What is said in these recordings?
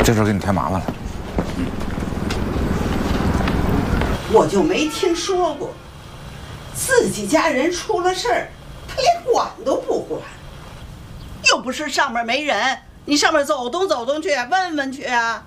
这事给你太麻烦了。 我就没听说过，自己家人出了事儿，他连管都不管。又不是上面没人，你上面走动走动去，问问去啊。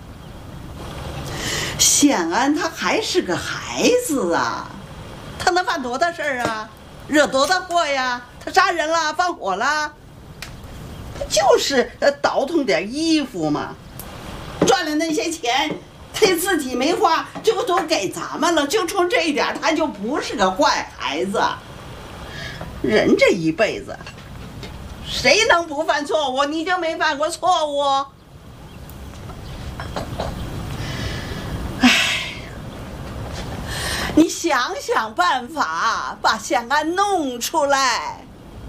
显安他还是个孩子啊，他能犯多大事儿啊？惹多大祸呀？他杀人了，放火了？他就是倒腾点衣服嘛，赚了那些钱，他自己没花，就都给咱们了。就冲这一点，他就不是个坏孩子。人这一辈子，谁能不犯错误？你就没犯过错误？哎，你想想办法把显安弄出来。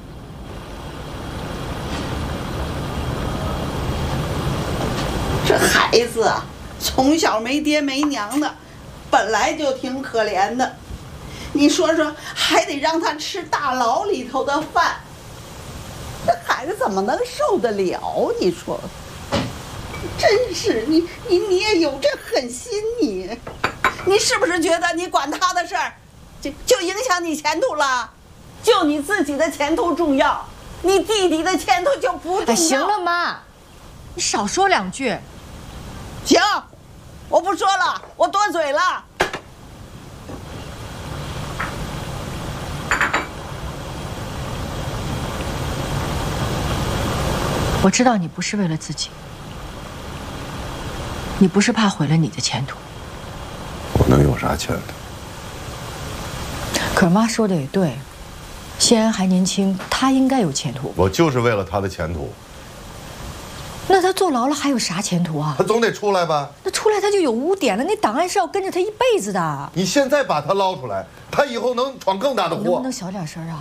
这孩子啊，从小没爹没娘的，本来就挺可怜的。你说说，还得让他吃大牢里头的饭，这孩子怎么能受得了？你说，真是你也有这狠心，你是不是觉得你管他的事儿，就影响你前途了？就你自己的前途重要，你弟弟的前途就不重要。 行了，妈，你少说两句。 行，我不说了，我多嘴了。 我知道你不是为了自己，你不是怕毁了你的前途。 我能有啥前途？ 可是妈说的也对，谢安还年轻，他应该有前途。 我就是为了他的前途。 那他坐牢了还有啥前途啊？ 他总得出来吧？ 那出来他就有污点了，那档案是要跟着他一辈子的。 你现在把他捞出来，他以后能闯更大的祸。 能不能小点声啊？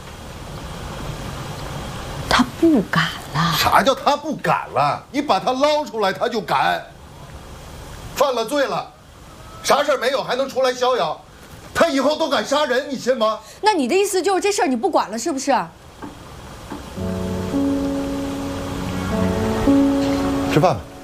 他不敢了。 啥叫他不敢了？你把他捞出来，他就敢。犯了罪了，啥事儿没有还能出来逍遥？他以后都敢杀人，你信吗？ 那你的意思就是这事儿你不管了，是不是？ 吃饭吧。